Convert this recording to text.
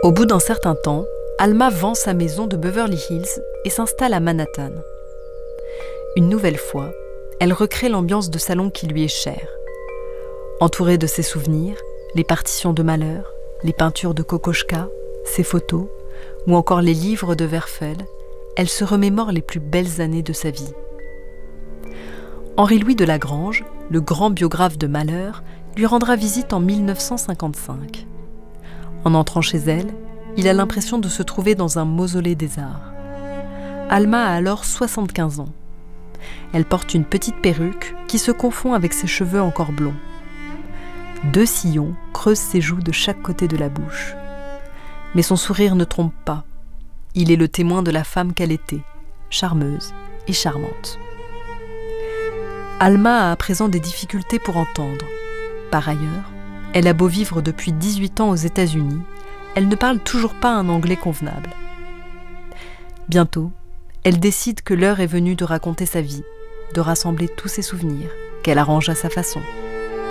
Au bout d'un certain temps, Alma vend sa maison de Beverly Hills et s'installe à Manhattan. Une nouvelle fois, elle recrée l'ambiance de salon qui lui est chère. Entourée de ses souvenirs, les partitions de Mahler, les peintures de Kokoschka, ses photos, ou encore les livres de Werfel, elle se remémore les plus belles années de sa vie. Henri-Louis de Lagrange, le grand biographe de Mahler, lui rendra visite en 1955. En entrant chez elle, il a l'impression de se trouver dans un mausolée des arts. Alma a alors 75 ans. Elle porte une petite perruque qui se confond avec ses cheveux encore blonds. 2 sillons creusent ses joues de chaque côté de la bouche. Mais son sourire ne trompe pas. Il est le témoin de la femme qu'elle était, charmeuse et charmante. Alma a à présent des difficultés pour entendre. Par ailleurs, elle a beau vivre depuis 18 ans aux États-Unis, elle ne parle toujours pas un anglais convenable. Bientôt, elle décide que l'heure est venue de raconter sa vie, de rassembler tous ses souvenirs, qu'elle arrange à sa façon.